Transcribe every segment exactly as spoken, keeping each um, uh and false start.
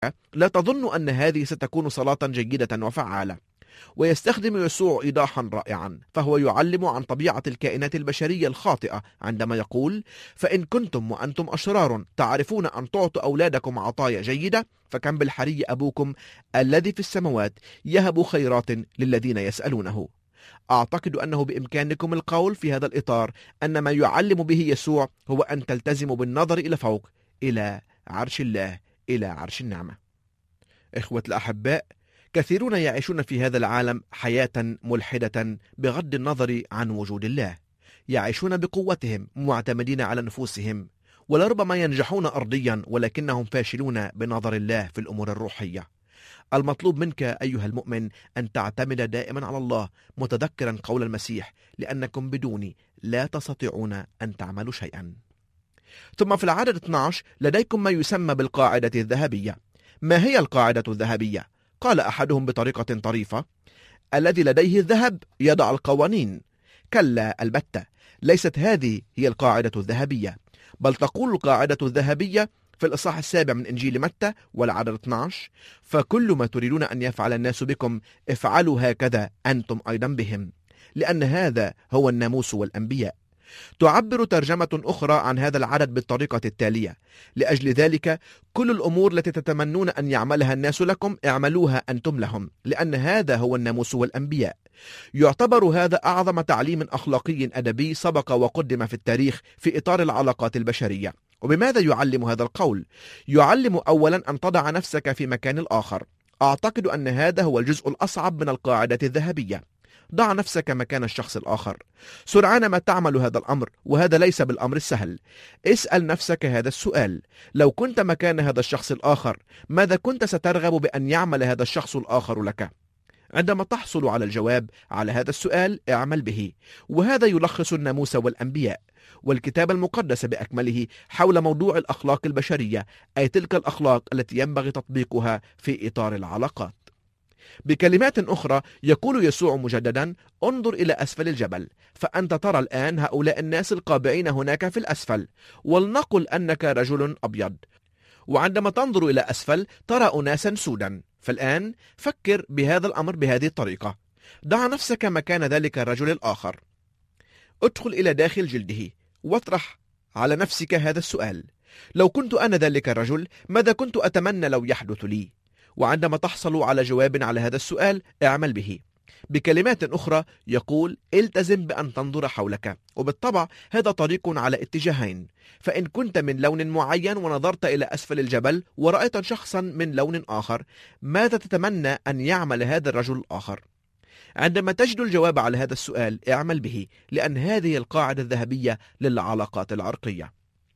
لا تظن أن هذه ستكون صلاة جيدة وفعالة. ويستخدم يسوع إيضاحا رائعا، فهو يعلم عن طبيعة الكائنات البشرية الخاطئة عندما يقول: فإن كنتم وأنتم أشرار تعرفون أن تعطوا أولادكم عطايا جيدة، فكم بالحري أبوكم الذي في السماوات يهب خيرات للذين يسألونه. أعتقد أنه بإمكانكم القول في هذا الإطار أن ما يعلم به يسوع هو أن تلتزموا بالنظر إلى فوق، إلى عرش الله، إلى عرش النعمة. إخوة الأحباء، كثيرون يعيشون في هذا العالم حياة ملحدة بغض النظر عن وجود الله. يعيشون بقوتهم معتمدين على نفوسهم، ولربما ينجحون أرضيا ولكنهم فاشلون بنظر الله في الأمور الروحية. المطلوب منك أيها المؤمن أن تعتمد دائما على الله، متذكرا قول المسيح: لأنكم بدوني لا تستطيعون أن تعملوا شيئا. ثم في العدد اثني عشر لديكم ما يسمى بالقاعدة الذهبية. ما هي القاعدة الذهبية؟ قال أحدهم بطريقة طريفة: الذي لديه الذهب يضع القوانين. كلا البتة، ليست هذه هي القاعدة الذهبية، بل تقول القاعدة الذهبية في الإصحاح السابع من إنجيل متى والعدد اثني عشر: فكل ما تريدون أن يفعل الناس بكم افعلوا هكذا أنتم أيضا بهم، لأن هذا هو الناموس والأنبياء. تعبر ترجمة أخرى عن هذا العدد بالطريقة التالية: لأجل ذلك كل الأمور التي تتمنون أن يعملها الناس لكم اعملوها أنتم لهم، لأن هذا هو الناموس والأنبياء. يعتبر هذا أعظم تعليم أخلاقي أدبي سبق وقدم في التاريخ في إطار العلاقات البشرية. وبماذا يعلم هذا القول؟ يعلم أولا أن تضع نفسك في مكان الآخر. أعتقد أن هذا هو الجزء الأصعب من القاعدة الذهبية. ضع نفسك مكان الشخص الآخر. سرعان ما تعمل هذا الأمر، وهذا ليس بالأمر السهل. اسأل نفسك هذا السؤال: لو كنت مكان هذا الشخص الآخر، ماذا كنت سترغب بأن يعمل هذا الشخص الآخر لك؟ عندما تحصل على الجواب على هذا السؤال اعمل به. وهذا يلخص الناموس والأنبياء والكتاب المقدس بأكمله حول موضوع الأخلاق البشرية، أي تلك الأخلاق التي ينبغي تطبيقها في إطار العلاقات. بكلمات أخرى يقول يسوع مجددا: انظر إلى أسفل الجبل، فأنت ترى الآن هؤلاء الناس القابعين هناك في الأسفل، ولنقل أنك رجل أبيض، وعندما تنظر إلى أسفل ترى أناسا سودا. فالآن فكر بهذا الأمر بهذه الطريقة: ضع نفسك مكان ذلك الرجل الآخر، ادخل إلى داخل جلده، واطرح على نفسك هذا السؤال: لو كنت أنا ذلك الرجل، ماذا كنت أتمنى لو يحدث لي؟ وعندما تحصل على جواب على هذا السؤال اعمل به. بكلمات أخرى يقول: التزم بأن تنظر حولك. وبالطبع هذا طريق على اتجاهين، فإن كنت من لون معين ونظرت إلى أسفل الجبل ورأيت شخصا من لون آخر، ماذا تتمنى أن يعمل هذا الرجل الآخر؟ عندما تجد الجواب على هذا السؤال اعمل به، لأن هذه القاعدة الذهبية للعلاقات العرقية.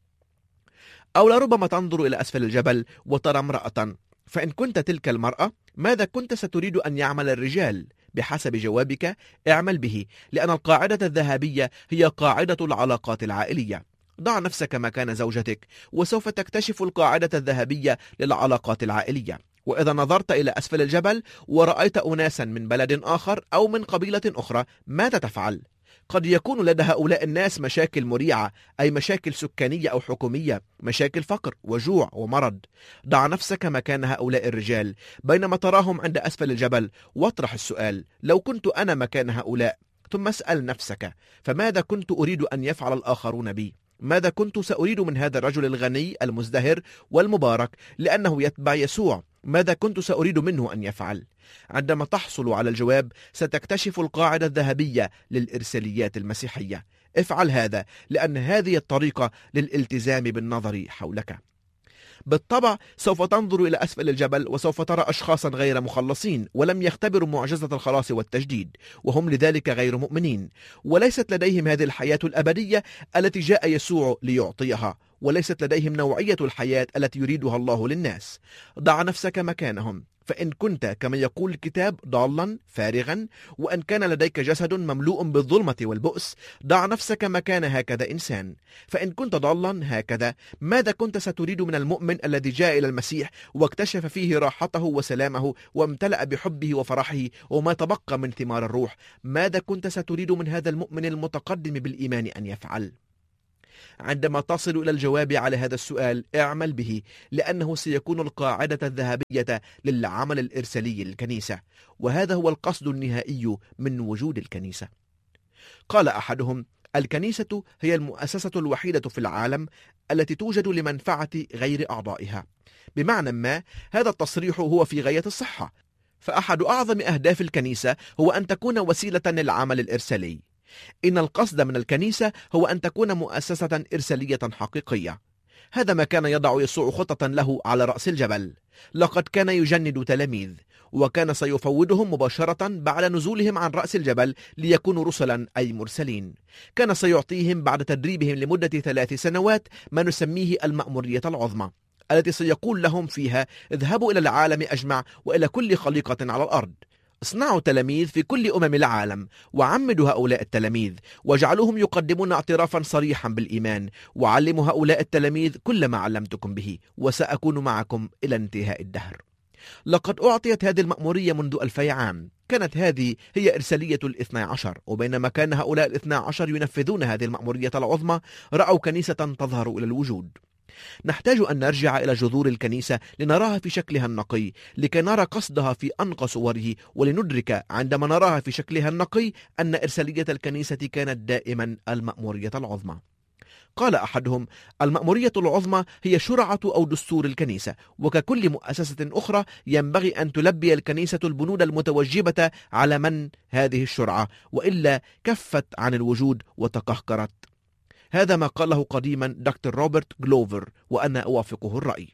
أو لربما تنظر إلى أسفل الجبل وترى امرأة، فإن كنت تلك المرأة، ماذا كنت ستريد أن يعمل الرجال؟ بحسب جوابك اعمل به، لأن القاعدة الذهبية هي قاعدة العلاقات العائلية. ضع نفسك مكان زوجتك، وسوف تكتشف القاعدة الذهبية للعلاقات العائلية. وإذا نظرت إلى أسفل الجبل ورأيت أناسا من بلد آخر أو من قبيلة أخرى، ماذا تفعل؟ قد يكون لدى هؤلاء الناس مشاكل مريعة، أي مشاكل سكانية أو حكومية، مشاكل فقر وجوع ومرض. ضع نفسك مكان هؤلاء الرجال بينما تراهم عند أسفل الجبل، واطرح السؤال: لو كنت أنا مكان هؤلاء. ثم اسأل نفسك: فماذا كنت أريد أن يفعل الآخرون بي؟ ماذا كنت سأريد من هذا الرجل الغني المزدهر والمبارك لأنه يتبع يسوع؟ ماذا كنت سأريد منه أن يفعل؟ عندما تحصل على الجواب ستكتشف القاعدة الذهبية للإرساليات المسيحية. افعل هذا، لأن هذه الطريقة للالتزام بالنظر حولك. بالطبع سوف تنظر إلى أسفل الجبل وسوف ترى أشخاصا غير مخلصين ولم يختبروا معجزة الخلاص والتجديد، وهم لذلك غير مؤمنين، وليست لديهم هذه الحياة الأبدية التي جاء يسوع ليعطيها، وليست لديهم نوعية الحياة التي يريدها الله للناس. ضع نفسك مكانهم، فإن كنت كما يقول الكتاب ضالا فارغا، وأن كان لديك جسد مملوء بالظلمة والبؤس، ضع نفسك مكان هكذا إنسان. فإن كنت ضالا هكذا، ماذا كنت ستريد من المؤمن الذي جاء إلى المسيح واكتشف فيه راحته وسلامه وامتلأ بحبه وفرحه وما تبقى من ثمار الروح؟ ماذا كنت ستريد من هذا المؤمن المتقدم بالإيمان أن يفعل؟ عندما تصل إلى الجواب على هذا السؤال اعمل به، لأنه سيكون القاعدة الذهبية للعمل الإرسالي للكنيسة، وهذا هو القصد النهائي من وجود الكنيسة. قال أحدهم: الكنيسة هي المؤسسة الوحيدة في العالم التي توجد لمنفعة غير أعضائها. بمعنى ما هذا التصريح هو في غاية الصحة، فأحد أعظم أهداف الكنيسة هو أن تكون وسيلة للعمل الإرسالي. إن القصد من الكنيسة هو أن تكون مؤسسة إرسالية حقيقية. هذا ما كان يضع يسوع خطة له على رأس الجبل. لقد كان يجند تلاميذ، وكان سيفوضهم مباشرة بعد نزولهم عن رأس الجبل ليكونوا رسلا أي مرسلين. كان سيعطيهم بعد تدريبهم لمدة ثلاث سنوات ما نسميه المأمورية العظمى، التي سيقول لهم فيها: اذهبوا إلى العالم أجمع وإلى كل خليقة على الأرض، اصنعوا تلاميذ في كل أمم العالم، وعمدوا هؤلاء التلاميذ، واجعلوهم يقدمون اعترافا صريحا بالإيمان، وعلموا هؤلاء التلاميذ كل ما علمتكم به، وسأكون معكم إلى انتهاء الدهر. لقد أعطيت هذه المأمورية منذ ألفي عام. كانت هذه هي إرسالية الاثنى عشر، وبينما كان هؤلاء الاثنى عشر ينفذون هذه المأمورية العظمى رأوا كنيسة تظهر إلى الوجود. نحتاج أن نرجع إلى جذور الكنيسة لنراها في شكلها النقي، لكي نرى قصدها في أنقى صوره، ولندرك عندما نراها في شكلها النقي أن إرسالية الكنيسة كانت دائما المأمورية العظمى. قال أحدهم: المأمورية العظمى هي شرعة أو دستور الكنيسة، وككل مؤسسة أخرى ينبغي أن تلبي الكنيسة البنود المتوجبة على من هذه الشرعة، وإلا كفت عن الوجود وتقهقرت. هذا ما قاله قديما دكتور روبرت جلوفر، وأنا أوافقه الرأي.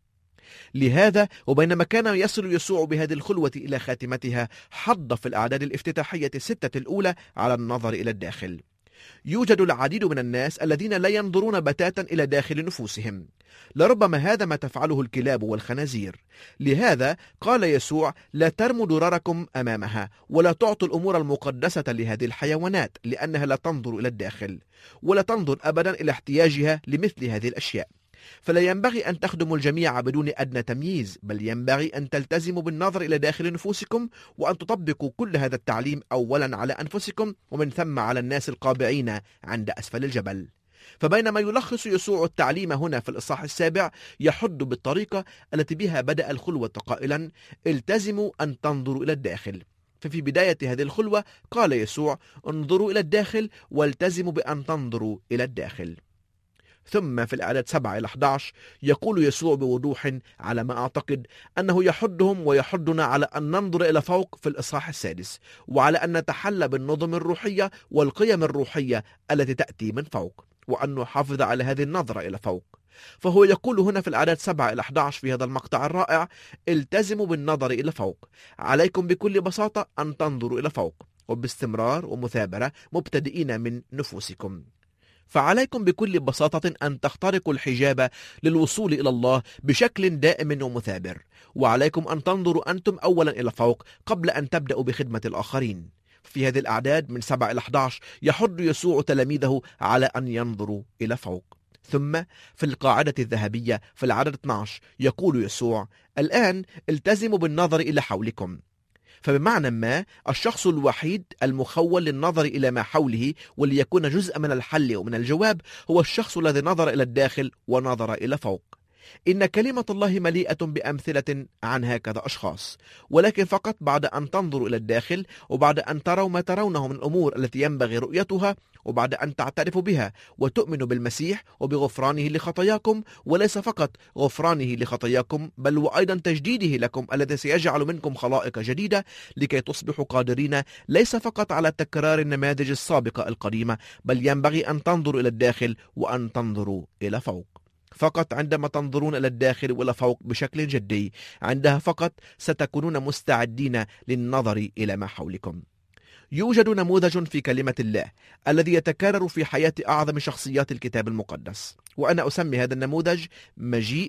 لهذا وبينما كان يصل يسوع بهذه الخلوة إلى خاتمتها، حض في الأعداد الافتتاحية الستة الأولى على النظر إلى الداخل. يوجد العديد من الناس الذين لا ينظرون بتاتا إلى داخل نفوسهم، لربما هذا ما تفعله الكلاب والخنازير. لهذا قال يسوع: لا ترموا درركم أمامها، ولا تعطوا الأمور المقدسة لهذه الحيوانات، لأنها لا تنظر إلى الداخل، ولا تنظر أبدا إلى احتياجها لمثل هذه الأشياء. فلا ينبغي أن تخدموا الجميع بدون أدنى تمييز، بل ينبغي أن تلتزموا بالنظر إلى داخل نفوسكم، وأن تطبقوا كل هذا التعليم أولا على أنفسكم، ومن ثم على الناس القابعين عند أسفل الجبل. فبينما يلخص يسوع التعليم هنا في الإصحاح السابع، يحض بالطريقة التي بها بدأ الخلوة قائلا: التزموا أن تنظروا إلى الداخل. ففي بداية هذه الخلوة قال يسوع: انظروا إلى الداخل والتزموا بأن تنظروا إلى الداخل. ثم في الأعداد سبعة إلى أحد عشر يقول يسوع بوضوح على ما أعتقد أنه يحضهم ويحضنا على أن ننظر إلى فوق في الإصحاح السادس، وعلى أن نتحلى بالنظم الروحية والقيم الروحية التي تأتي من فوق، وأن نحافظ على هذه النظرة إلى فوق. فهو يقول هنا في الأعداد سبعة إلى أحد عشر في هذا المقطع الرائع: التزموا بالنظر إلى فوق. عليكم بكل بساطة أن تنظروا إلى فوق، وباستمرار ومثابرة، مبتدئين من نفوسكم. فعليكم بكل بساطة أن تخترقوا الحجاب للوصول إلى الله بشكل دائم ومثابر، وعليكم أن تنظروا أنتم أولا إلى فوق قبل أن تبدأوا بخدمة الآخرين. في هذه الأعداد من سبعة إلى أحد عشر يحض يسوع تلاميذه على أن ينظروا إلى فوق. ثم في القاعدة الذهبية في العدد اثني عشر يقول يسوع: الآن التزموا بالنظر إلى حولكم. فبمعنى ما الشخص الوحيد المخول للنظر إلى ما حوله وليكون جزء من الحل ومن الجواب هو الشخص الذي نظر إلى الداخل ونظر إلى فوق. إن كلمة الله مليئة بأمثلة عن هكذا أشخاص، ولكن فقط بعد أن تنظروا إلى الداخل، وبعد أن تروا ما ترونه من الأمور التي ينبغي رؤيتها، وبعد أن تعترفوا بها وتؤمنوا بالمسيح وبغفرانه لخطاياكم، وليس فقط غفرانه لخطاياكم بل وأيضا تجديده لكم الذي سيجعل منكم خلائق جديدة، لكي تصبحوا قادرين ليس فقط على تكرار النماذج السابقة القديمة، بل ينبغي أن تنظروا إلى الداخل وأن تنظروا إلى فوق. فقط عندما تنظرون إلى الداخل وإلى فوق بشكل جدي، عندها فقط ستكونون مستعدين للنظر إلى ما حولكم. يوجد نموذج في كلمة الله الذي يتكرر في حياة أعظم شخصيات الكتاب المقدس، وأنا أسمي هذا النموذج مجيء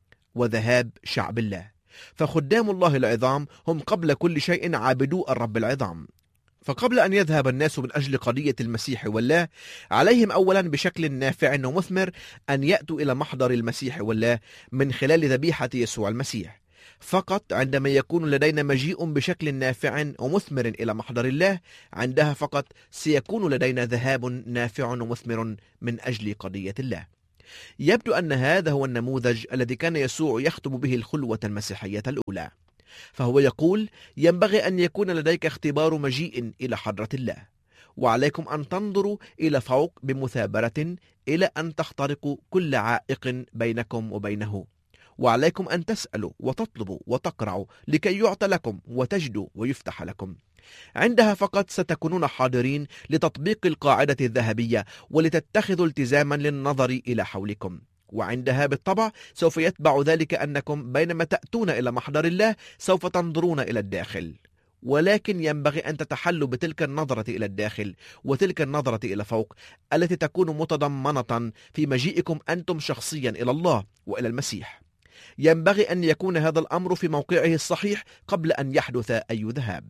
وذهاب شعب الله. فخدام الله العظام هم قبل كل شيء عابدو الرب العظام. فقبل أن يذهب الناس من أجل قضية المسيح والله، عليهم أولا بشكل نافع ومثمر أن يأتوا إلى محضر المسيح والله من خلال ذبيحة يسوع المسيح. فقط عندما يكون لدينا مجيء بشكل نافع ومثمر إلى محضر الله، عندها فقط سيكون لدينا ذهاب نافع ومثمر من أجل قضية الله. يبدو أن هذا هو النموذج الذي كان يسوع يخطب به الخلوة المسيحية الأولى، فهو يقول: ينبغي أن يكون لديك اختبار مجيء إلى حضرة الله، وعليكم أن تنظروا إلى فوق بمثابرة إلى أن تخترقوا كل عائق بينكم وبينه، وعليكم أن تسألوا وتطلبوا وتقرعوا لكي يعطى لكم، وتجدوا ويفتح لكم. عندها فقط ستكونون حاضرين لتطبيق القاعدة الذهبية ولتتخذوا التزاما للنظر إلى حولكم، وعندها بالطبع سوف يتبع ذلك أنكم بينما تأتون إلى محضر الله سوف تنظرون إلى الداخل، ولكن ينبغي أن تتحلوا بتلك النظرة إلى الداخل وتلك النظرة إلى فوق التي تكون متضمنة في مجيئكم أنتم شخصيا إلى الله وإلى المسيح. ينبغي أن يكون هذا الأمر في موقعه الصحيح قبل أن يحدث أي ذهاب.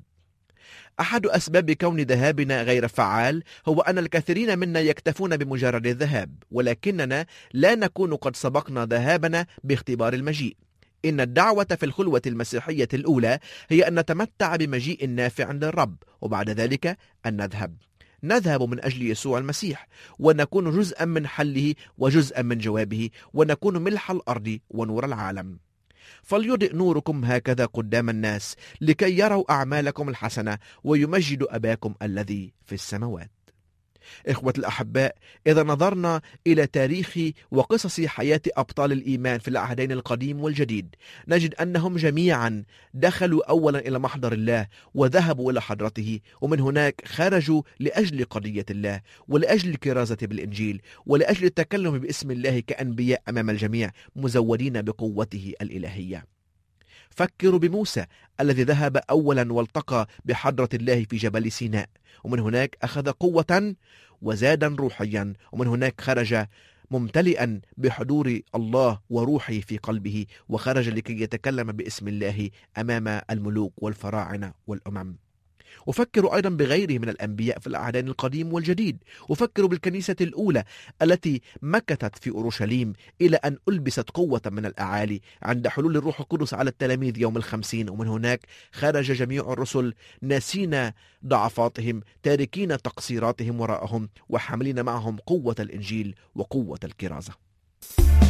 أحد أسباب كون ذهابنا غير فعال هو أن الكثيرين منا يكتفون بمجرد الذهاب، ولكننا لا نكون قد سبقنا ذهابنا باختبار المجيء. إن الدعوة في الخلوة المسيحية الأولى هي أن نتمتع بمجيء نافع للرب، وبعد ذلك أن نذهب نذهب من أجل يسوع المسيح، ونكون جزءا من حله وجزءا من جوابه، ونكون ملح الأرض ونور العالم. فليضئ نوركم هكذا قدام الناس لكي يروا أعمالكم الحسنة ويمجدوا أباكم الذي في السماوات. إخوة الأحباء، إذا نظرنا إلى تاريخ وقصص حياة أبطال الإيمان في العهدين القديم والجديد، نجد أنهم جميعا دخلوا أولا إلى محضر الله وذهبوا إلى حضرته، ومن هناك خرجوا لأجل قضية الله ولأجل الكرازة بالإنجيل ولأجل التكلم باسم الله كأنبياء أمام الجميع مزودين بقوته الإلهية. فكروا بموسى الذي ذهب أولا والتقى بحضرة الله في جبل سيناء، ومن هناك أخذ قوة وزادا روحيا، ومن هناك خرج ممتلئا بحضور الله وروحه في قلبه، وخرج لكي يتكلم باسم الله أمام الملوك والفراعنة والأمم. وفكروا أيضا بغيره من الأنبياء في العهدين القديم والجديد، وفكروا بالكنيسة الأولى التي مكثت في أورشليم إلى أن ألبست قوة من الأعالي عند حلول الروح القدس على التلاميذ يوم الخمسين، ومن هناك خرج جميع الرسل ناسين ضعفاتهم، تاركين تقصيراتهم وراءهم، وحاملين معهم قوة الإنجيل وقوة الكرازة.